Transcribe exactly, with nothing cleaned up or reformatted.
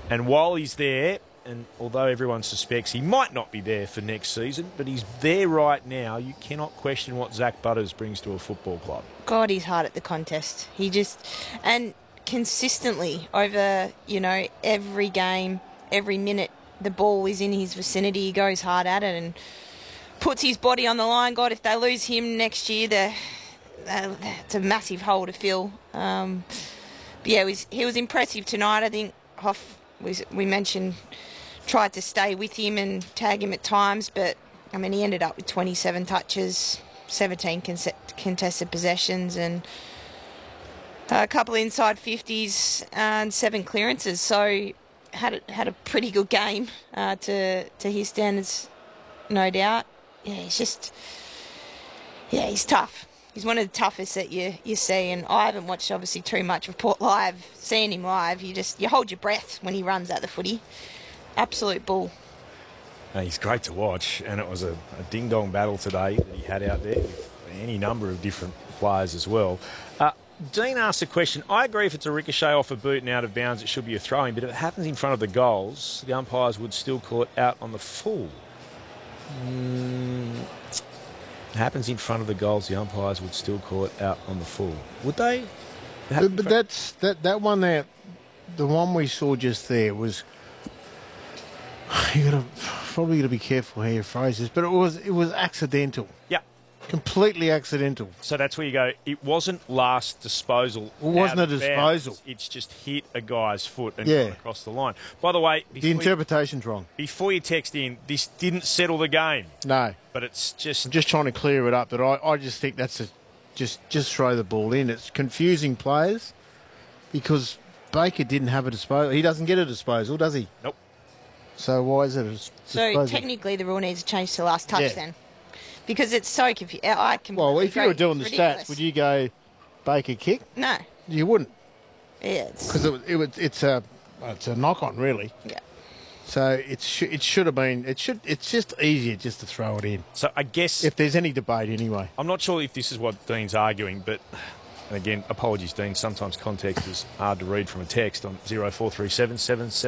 And while he's there, and although everyone suspects he might not be there for next season, but he's there right now, you cannot question what Zach Butters brings to a football club. God, he's hard at the contest. He just... And consistently over, you know, every game, every minute, the ball is in his vicinity. He goes hard at it and puts his body on the line. God, if they lose him next year, they're, they're, it's a massive hole to fill. Um, but yeah, he was, he was impressive tonight. I think Hoff, was, we mentioned, tried to stay with him and tag him at times, but I mean, he ended up with twenty-seven touches, seventeen contested possessions, and a couple of inside fifties and seven clearances. So had a, had a pretty good game uh, to to his standards, no doubt. Yeah, he's just yeah, he's tough. He's one of the toughest that you you see. And I haven't watched obviously too much of Port live. Seeing him live, you just you hold your breath when he runs at the footy. Absolute bull. Uh, he's great to watch, and it was a, a ding-dong battle today that he had out there with any number of different players as well. Uh, Dean asked a question. I agree if it's a ricochet off a boot and out of bounds, it should be a throwing, but if it happens in front of the goals, the umpires would still call it out on the full. Mm, it happens in front of the goals, the umpires would still call it out on the full. Would they? But, but that's that, that one there, the one we saw just there was... You gotta probably got to be careful how you phrase this, but it was it was accidental. Yeah. Completely accidental. So that's where you go, it wasn't last disposal. It wasn't a disposal. Bounds. It's just hit a guy's foot and yeah. gone across the line. By the way... The interpretation's you, wrong. Before you text in, this didn't settle the game. No. But it's just... I'm just trying to clear it up, but I, I just think that's a... Just, just throw the ball in. It's confusing players because Baker didn't have a disposal. He doesn't get a disposal, does he? Nope. So why is it a disposal? So technically the rule needs to change to last touch yeah. then. Because it's so confusing. I can. Well, if you were doing the ridiculous. stats, would you go Baker kick? No. You wouldn't. Yeah. Because it, it, it's a it's a knock on really. Yeah. So it sh- it should have been it should it's just easier just to throw it in. So I guess if there's any debate anyway. I'm not sure if this is what Dean's arguing, but and again, apologies, Dean. Sometimes context is hard to read from a text on zero four three seven seven seven.